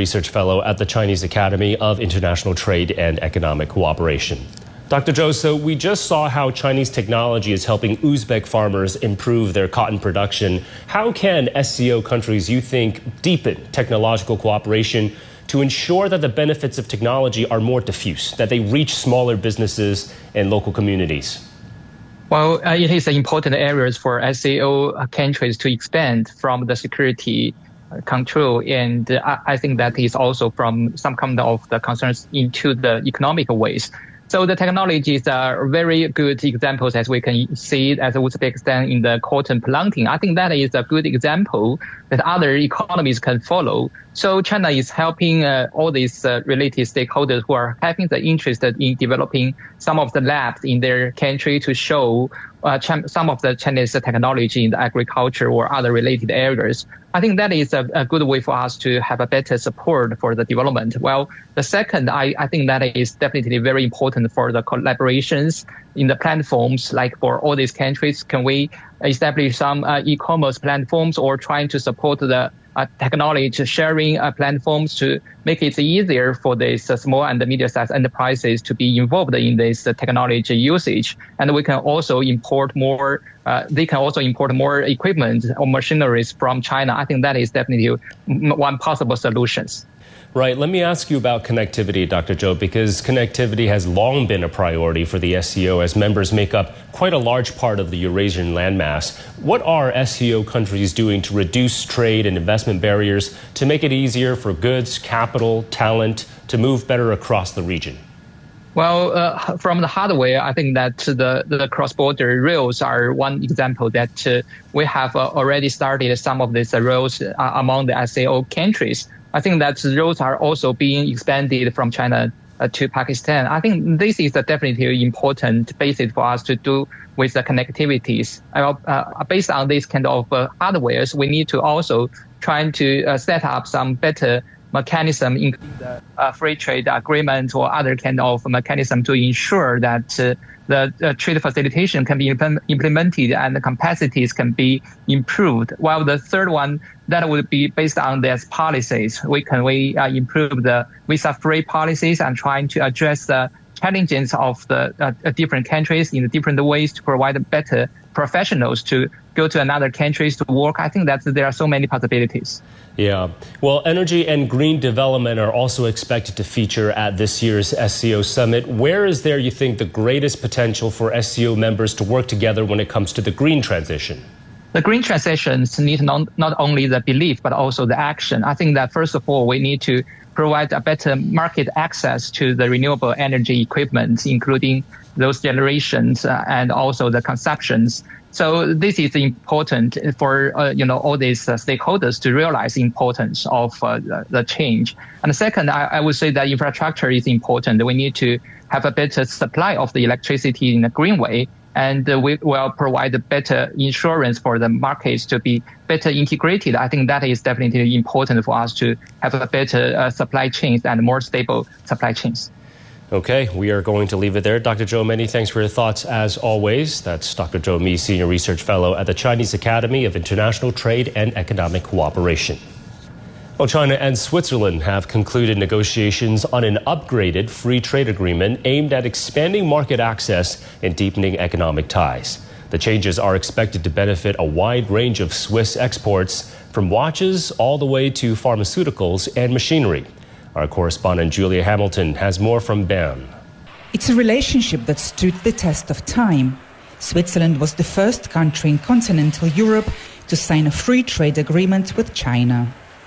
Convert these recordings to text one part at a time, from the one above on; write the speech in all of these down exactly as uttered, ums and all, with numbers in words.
Research Fellow at the Chinese Academy of International Trade and Economic Cooperation. Doctor Zhou, so we just saw how Chinese technology is helping Uzbek farmers improve their cotton production. How can S C O countries, you think, deepen technological cooperation to ensure that the benefits of technology are more diffuse, that they reach smaller businesses and local communities? Well, uh, it is important areas for S C O countries to expand from the security control, and uh, I think that is also from some kind of the concerns into the economic ways. So the technologies are very good examples, as we can see as Uzbekistan in the cotton planting. I think that is a good example that other economies can follow. So China is helping uh, all these uh, related stakeholders who are having the interest in developing some of the labs in their country to show uh, some of the Chinese technology in the agriculture or other related areas. I think that is a, a good way for us to have a better support for the development. Well, the second, I, I think that is definitely very important for the collaborations in the platforms, like for all these countries. Can we establish some uh, e-commerce platforms or trying to support the uh, technology sharing uh, platforms to make it easier for these uh, small and medium-sized enterprises to be involved in this uh, technology usage? And we can also import more, uh, they can also import more equipment or machineries from China. I think that is definitely one possible solutions. Right. Let me ask you about connectivity, Doctor Zhou, because connectivity has long been a priority for the S C O as members make up quite a large part of the Eurasian landmass. What are S C O countries doing to reduce trade and investment barriers to make it easier for goods, capital, talent to move better across the region? Well, uh, from the hardware, I think that the, the cross-border rails are one example that uh, we have uh, already started some of these uh, rails uh, among the S C O countries. I think that roads are also being expanded from China uh, to Pakistan. I think this is a definitely important basis for us to do with the connectivities. Uh, uh, based on this kind of uh, hardwares, we need to also try to uh, set up some better mechanism, including the uh, free trade agreement or other kind of mechanism to ensure that uh, the uh, trade facilitation can be imp- implemented and the capacities can be improved. While the third one, that would be based on these policies. We can we uh, improve the visa-free policies and trying to address the challenges of the uh, different countries in different ways to provide better professionals to go to another countries to work. I think that there are so many possibilities. Yeah. Well, energy and green development are also expected to feature at this year's S C O summit. Where is there, you think, the greatest potential for S C O members to work together when it comes to the green transition? The green transitions need not, not only the belief, but also the action. I think that, first of all, we need to provide a better market access to the renewable energy equipment, including those generations uh, and also the consumptions. So this is important for uh, you know all these uh, stakeholders to realize the importance of uh, the, the change. And second, I, I would say that infrastructure is important. We need to have a better supply of the electricity in a green way, and uh, we will provide better insurance for the markets to be better integrated. I think that is definitely important for us to have a better uh, supply chains and more stable supply chains. Okay, we are going to leave it there. Doctor Zhou, many thanks for your thoughts as always. That's Doctor Zhou Mi, Senior Research Fellow at the Chinese Academy of International Trade and Economic Cooperation. Well, China and Switzerland have concluded negotiations on an upgraded free trade agreement aimed at expanding market access and deepening economic ties. The changes are expected to benefit a wide range of Swiss exports, from watches all the way to pharmaceuticals and machinery. Our correspondent Julia Hamilton has more from Bern. It's a relationship that stood the test of time. Switzerland was the first country in continental Europe to sign a free trade agreement with China.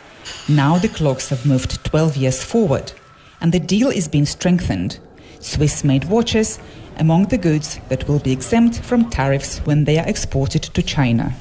Now the clocks have moved twelve years forward, and the deal is being strengthened. Swiss-made watches among the goods that will be exempt from tariffs when they are exported to China.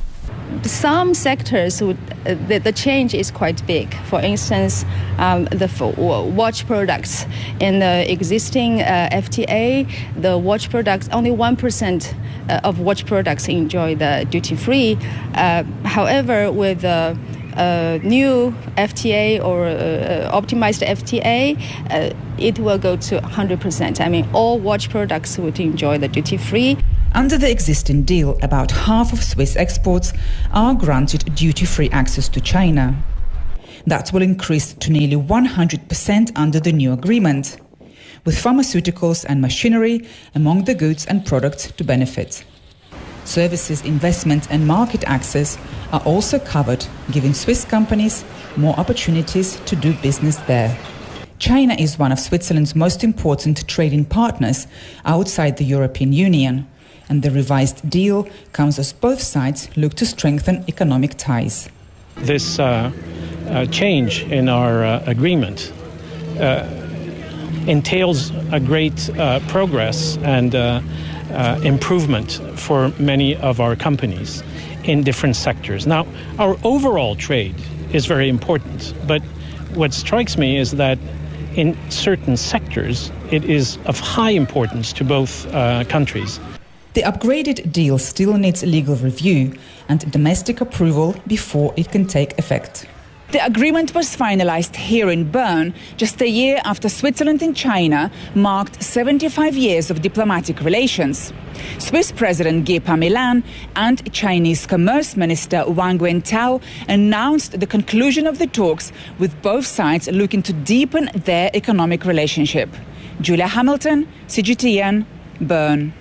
Some sectors, would, uh, the, the change is quite big. For instance, um, the f- watch products. In the existing uh, F T A, the watch products, only one percent uh, of watch products enjoy the duty-free. Uh, however, with the uh, new F T A or uh, optimized F T A, uh, it will go to one hundred percent. I mean, all watch products would enjoy the duty-free. Under the existing deal, about half of Swiss exports are granted duty-free access to China. That will increase to nearly one hundred percent under the new agreement, with pharmaceuticals and machinery among the goods and products to benefit. Services, investment and market access are also covered, giving Swiss companies more opportunities to do business there. China is one of Switzerland's most important trading partners outside the European Union, and the revised deal comes as both sides look to strengthen economic ties. This uh, uh, change in our uh, agreement uh, entails a great uh, progress and uh, uh, improvement for many of our companies in different sectors. Now, our overall trade is very important, but what strikes me is that in certain sectors, it is of high importance to both uh, countries. The upgraded deal still needs legal review and domestic approval before it can take effect. The agreement was finalized here in Bern just a year after Switzerland and China marked seventy-five years of diplomatic relations. Swiss President Ge Parmelan and Chinese Commerce Minister Wang Wentao announced the conclusion of the talks, with both sides looking to deepen their economic relationship. Julia Hamilton, C G T N, Bern.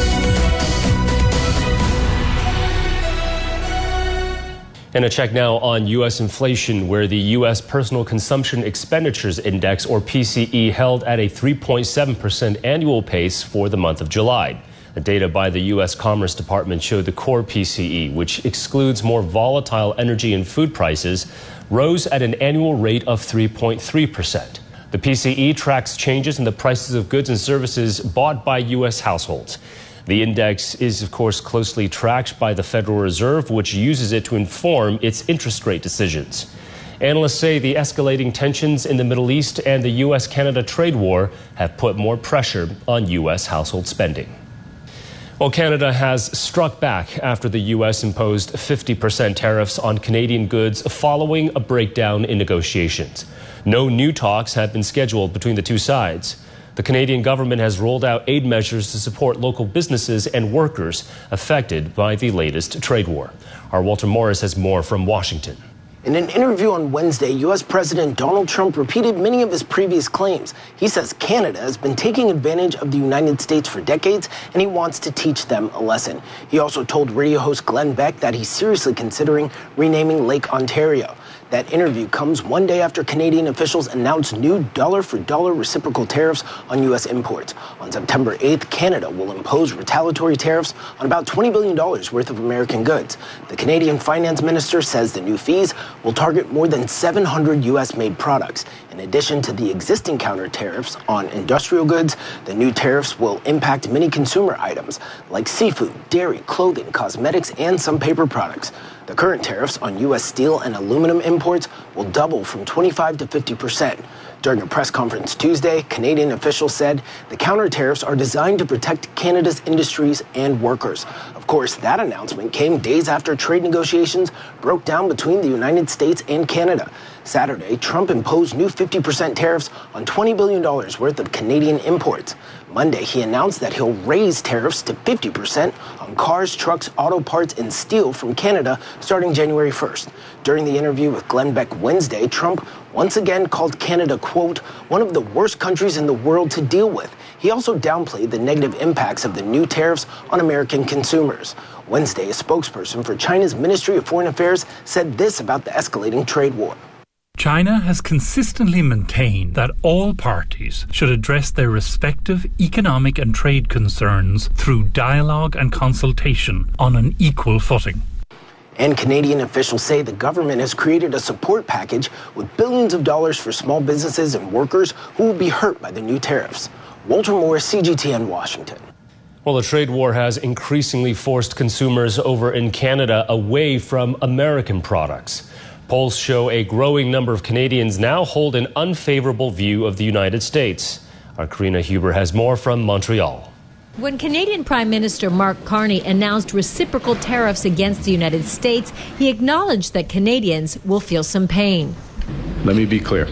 And a check now on U S inflation, where the U S Personal Consumption Expenditures Index, or P C E, held at a three point seven percent annual pace for the month of July. The data by the U S Commerce Department showed the core P C E, which excludes more volatile energy and food prices, rose at an annual rate of three point three percent. The P C E tracks changes in the prices of goods and services bought by U S households. The index is, of course, closely tracked by the Federal Reserve, which uses it to inform its interest rate decisions. Analysts say the escalating tensions in the Middle East and the U S Canada trade war have put more pressure on U S household spending. Well, Canada has struck back after the U S imposed fifty percent tariffs on Canadian goods following a breakdown in negotiations. No new talks have been scheduled between the two sides. The Canadian government has rolled out aid measures to support local businesses and workers affected by the latest trade war. Our Walter Morris has more from Washington. In an interview on Wednesday, U S President Donald Trump repeated many of his previous claims. He says Canada has been taking advantage of the United States for decades, and he wants to teach them a lesson. He also told radio host Glenn Beck that he's seriously considering renaming Lake Ontario. That interview comes one day after Canadian officials announced new dollar-for-dollar reciprocal tariffs on U S imports. On September eighth, Canada will impose retaliatory tariffs on about twenty billion dollars worth of American goods. The Canadian finance minister says the new fees will target more than seven hundred U S-made products. In addition to the existing counter tariffs on industrial goods, the new tariffs will impact many consumer items like seafood, dairy, clothing, cosmetics, and some paper products. The current tariffs on U S steel and aluminum imports will double from twenty-five to fifty percent. During a press conference Tuesday, Canadian officials said the counter tariffs are designed to protect Canada's industries and workers. Of course, that announcement came days after trade negotiations broke down between the United States and Canada. Saturday, Trump imposed new fifty percent tariffs on twenty billion dollars worth of Canadian imports. Monday, he announced that he'll raise tariffs to fifty percent on cars, trucks, auto parts, and steel from Canada starting January first. During the interview with Glenn Beck Wednesday, Trump once again called Canada, quote, one of the worst countries in the world to deal with. He also downplayed the negative impacts of the new tariffs on American consumers. Wednesday, a spokesperson for China's Ministry of Foreign Affairs said this about the escalating trade war. China has consistently maintained that all parties should address their respective economic and trade concerns through dialogue and consultation on an equal footing. And Canadian officials say the government has created a support package with billions of dollars for small businesses and workers who will be hurt by the new tariffs. Walter Morris, C G T N, Washington. Well, the trade war has increasingly forced consumers over in Canada away from American products. Polls show a growing number of Canadians now hold an unfavorable view of the United States. Our Karina Huber has more from Montreal. When Canadian Prime Minister Mark Carney announced reciprocal tariffs against the United States, he acknowledged that Canadians will feel some pain. Let me be clear.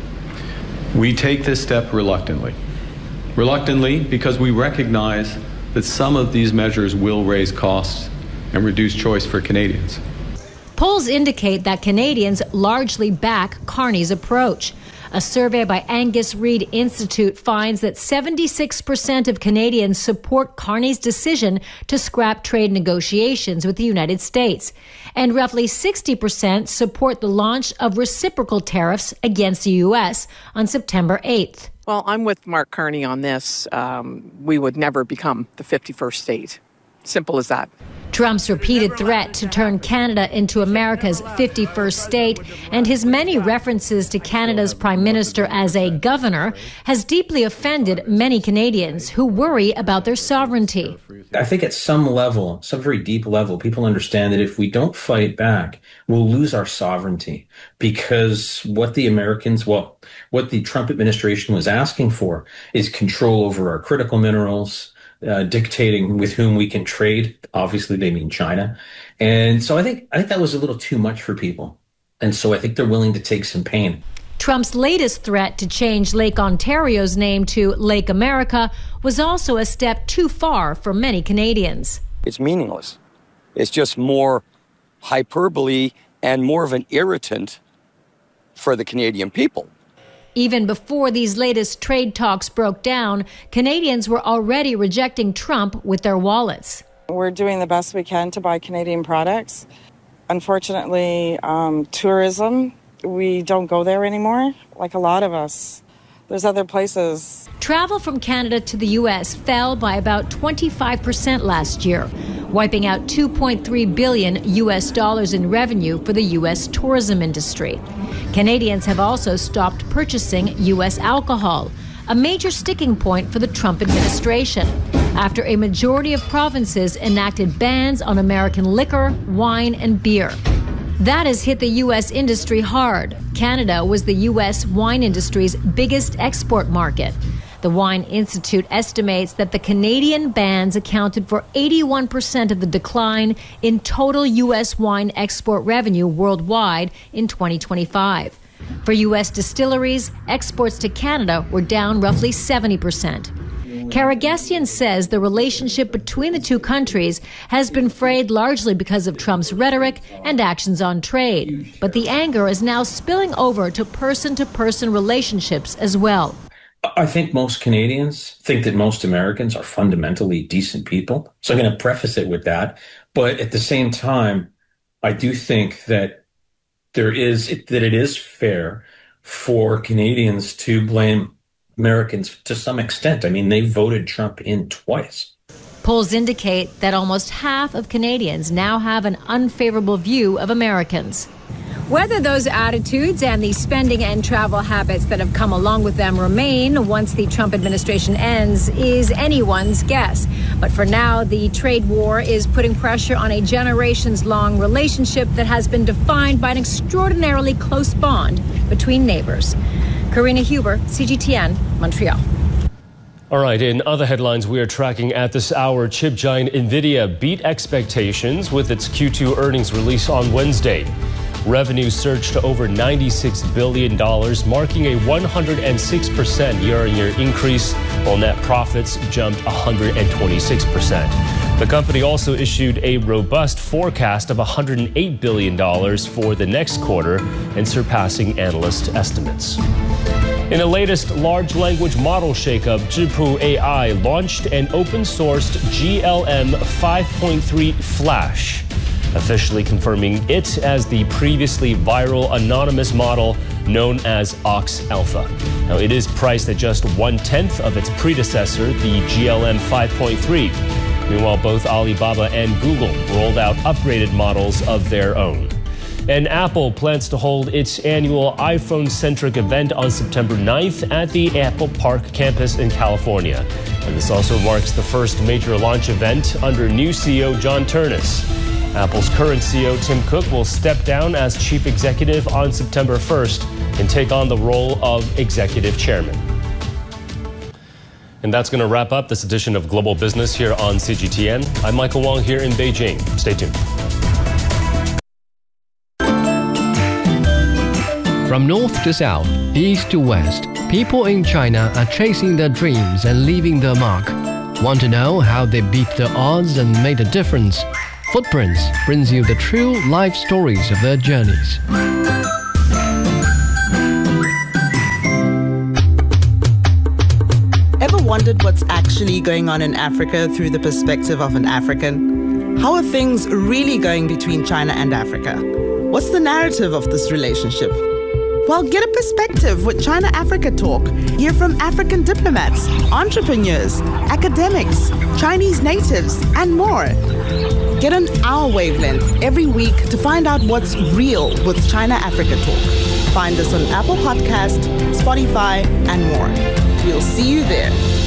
We take this step reluctantly. Reluctantly because we recognize that some of these measures will raise costs and reduce choice for Canadians. Polls indicate that Canadians largely back Carney's approach. A survey by Angus Reid Institute finds that seventy-six percent of Canadians support Carney's decision to scrap trade negotiations with the United States, and roughly sixty percent support the launch of reciprocal tariffs against the U S on September eighth. Well, I'm with Mark Carney on this. Um, we would never become the fifty-first state. Simple as that. Trump's repeated threat to turn Canada into America's fifty-first state and his many references to Canada's prime minister as a governor has deeply offended many Canadians who worry about their sovereignty. I think at some level, some very deep level, people understand that if we don't fight back, we'll lose our sovereignty, because what the Americans, well, what the Trump administration was asking for is control over our critical minerals, Uh, dictating with whom we can trade. Obviously, they mean China. And so I think I think that was a little too much for people. And so I think they're willing to take some pain. Trump's latest threat to change Lake Ontario's name to Lake America was also a step too far for many Canadians. It's meaningless. It's just more hyperbole and more of an irritant for the Canadian people. Even before these latest trade talks broke down, Canadians were already rejecting Trump with their wallets. We're doing the best we can to buy Canadian products. Unfortunately, um, tourism, we don't go there anymore, like a lot of us. There's other places. Travel from Canada to the U S fell by about twenty-five percent last year, wiping out two point three billion U S dollars in revenue for the U S tourism industry. Canadians have also stopped purchasing U S alcohol, a major sticking point for the Trump administration, after a majority of provinces enacted bans on American liquor, wine, and beer. That has hit the U S industry hard. Canada was the U S wine industry's biggest export market. The Wine Institute estimates that the Canadian bans accounted for eighty-one percent of the decline in total U S wine export revenue worldwide in twenty twenty-five. For U S distilleries, exports to Canada were down roughly seventy percent. Karagesian says the relationship between the two countries has been frayed largely because of Trump's rhetoric and actions on trade. But the anger is now spilling over to person-to-person relationships as well. I think most Canadians think that most Americans are fundamentally decent people. So I'm going to preface it with that. But at the same time, I do think that there is that it is fair for Canadians to blame Americans to some extent. I mean, they voted Trump in twice. Polls indicate that almost half of Canadians now have an unfavorable view of Americans. Whether those attitudes and the spending and travel habits that have come along with them remain once the Trump administration ends is anyone's guess. But for now, the trade war is putting pressure on a generations-long relationship that has been defined by an extraordinarily close bond between neighbors. Karina Huber, C G T N, Montreal. All right, in other headlines we are tracking at this hour, chip giant NVIDIA beat expectations with its Q two earnings release on Wednesday. Revenue surged to over ninety-six billion dollars, marking a one hundred six percent year-on-year increase, while net profits jumped one hundred twenty-six percent. The company also issued a robust forecast of one hundred eight billion dollars for the next quarter and surpassing analyst estimates. In the latest large language model shakeup, Zhipu A I launched an open-sourced G L M five point three Flash, officially confirming it as the previously viral anonymous model known as Ox Alpha. Now, it is priced at just one-tenth of its predecessor, the G L M five point three. Meanwhile, both Alibaba and Google rolled out upgraded models of their own. And Apple plans to hold its annual iPhone-centric event on September ninth at the Apple Park campus in California. And this also marks the first major launch event under new C E O John Ternus. Apple's current C E O Tim Cook will step down as chief executive on September first and take on the role of executive chairman. And that's going to wrap up this edition of Global Business here on C G T N. I'm Michael Wong here in Beijing. Stay tuned. From north to south, east to west, people in China are chasing their dreams and leaving their mark. Want to know how they beat the odds and made a difference? Footprints brings you the true life stories of their journeys. Ever wondered what's actually going on in Africa through the perspective of an African? How are things really going between China and Africa? What's the narrative of this relationship? Well, get a perspective with China-Africa Talk. Hear from African diplomats, entrepreneurs, academics, Chinese natives, and more. Get on our wavelength every week to find out what's real with China-Africa Talk. Find us on Apple Podcast, Spotify, and more. We'll see you there.